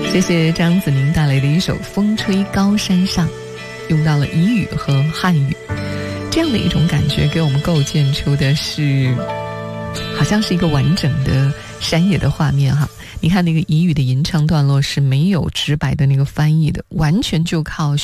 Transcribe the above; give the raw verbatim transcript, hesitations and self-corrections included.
谢谢张子宁带来的一首《风吹高山上》，用到了彝语和汉语，这样的一种感觉给我们构建出的是好像是一个完整的山野的画面哈。你看那个彝语的吟唱段落是没有直白的那个翻译的，完全就靠